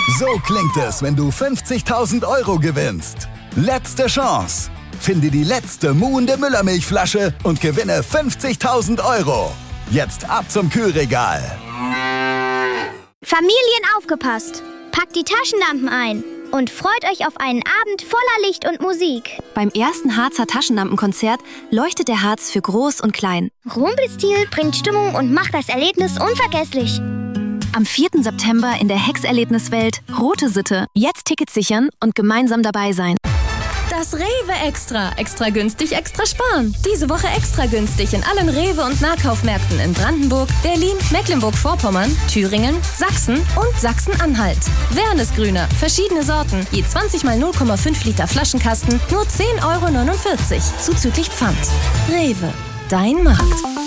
So klingt es, wenn du 50.000 € gewinnst. Letzte Chance. Finde die letzte muhende Müllermilchflasche und gewinne 50.000 €. Jetzt ab zum Kühlregal. Familien aufgepasst! Packt die Taschenlampen ein und freut euch auf einen Abend voller Licht und Musik. Beim ersten Harzer Taschenlampenkonzert leuchtet der Harz für Groß und Klein. Rumpelstil bringt Stimmung und macht das Erlebnis unvergesslich. Am 4. September in der Hex-Erlebniswelt Rote Sitte. Jetzt Tickets sichern und gemeinsam dabei sein. Das Rewe Extra. Extra günstig, extra sparen. Diese Woche extra günstig in allen Rewe- und Nahkaufmärkten in Brandenburg, Berlin, Mecklenburg-Vorpommern, Thüringen, Sachsen und Sachsen-Anhalt. Wernesgrüner, verschiedene Sorten, je 20 mal 0,5 Liter Flaschenkasten, nur 10,49 € zuzüglich Pfand. Rewe, dein Markt.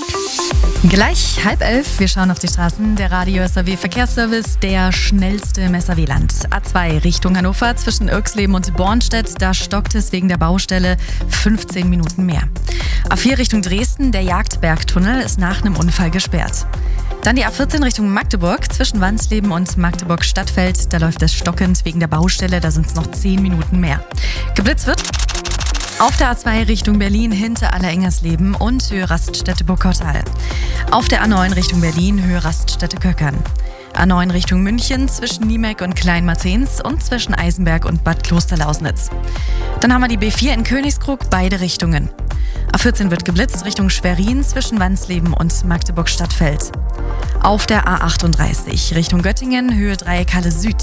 Gleich 10:30. Wir schauen auf die Straßen. Der Radio SAW Verkehrsservice, der schnellste im SAW-Land. A2 Richtung Hannover zwischen Irxleben und Bornstedt. Da stockt es wegen der Baustelle 15 Minuten mehr. A4 Richtung Dresden. Der Jagdbergtunnel ist nach einem Unfall gesperrt. Dann die A14 Richtung Magdeburg zwischen Wansleben und Magdeburg-Stadtfeld. Da läuft es stockend wegen der Baustelle. Da sind es noch 10 Minuten mehr. Geblitzt wird auf der A2 Richtung Berlin hinter Allerengersleben und Höhe Raststätte-Burgkottal. Auf der A9 Richtung Berlin Höhe Raststätte-Köckern. A9 Richtung München zwischen Niemeck und Kleinmarzens und zwischen Eisenberg und Bad Klosterlausnitz. Dann haben wir die B4 in Königskrug, beide Richtungen. A14 wird geblitzt Richtung Schwerin zwischen Wansleben und Magdeburg-Stadtfeld. Auf der A38 Richtung Göttingen Höhe Dreieckhalle Süd.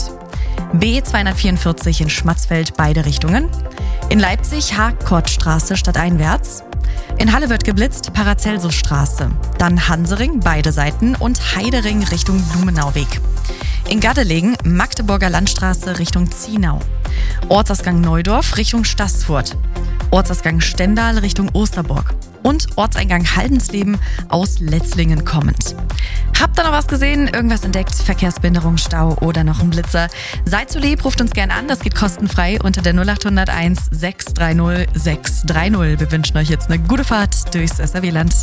B244 in Schmatzfeld, beide Richtungen. In Leipzig Harkortstraße stadteinwärts. In Halle wird geblitzt Paracelsusstraße. Dann Hansering, beide Seiten und Heidering Richtung Blumenauweg. In Gardelegen Magdeburger Landstraße Richtung Zienau. Ortsausgang Neudorf Richtung Staßfurt. Ortsausgang Stendal Richtung Osterburg. Und Ortseingang Haldensleben aus Letzlingen kommend. Habt ihr noch was gesehen? Irgendwas entdeckt? Verkehrsbehinderung, Stau oder noch ein Blitzer? Seid so lieb, ruft uns gerne an. Das geht kostenfrei unter der 0801 630 630. Wir wünschen euch jetzt eine gute Fahrt durchs SAW-Land.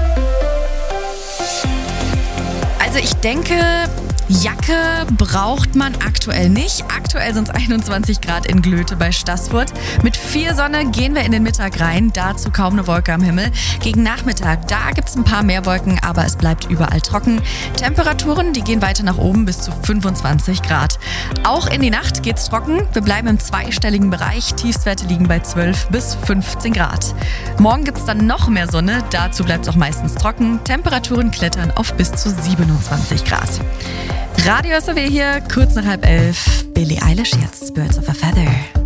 Also ich denke, Jacke braucht man aktuell nicht. Aktuell sind es 21 Grad in Glöte bei Staßfurt. Mit viel Sonne gehen wir in den Mittag rein. Dazu kaum eine Wolke am Himmel. Gegen Nachmittag, da gibt es ein paar mehr Wolken, aber es bleibt überall trocken. Temperaturen, die gehen weiter nach oben bis zu 25 Grad. Auch in die Nacht geht's trocken. Wir bleiben im zweistelligen Bereich. Tiefstwerte liegen bei 12 bis 15 Grad. Morgen gibt es dann noch mehr Sonne. Dazu bleibt es auch meistens trocken. Temperaturen klettern auf bis zu 27 Grad. Radio SAW hier, kurz nach 10:30. Billie Eilish jetzt, Birds of a Feather.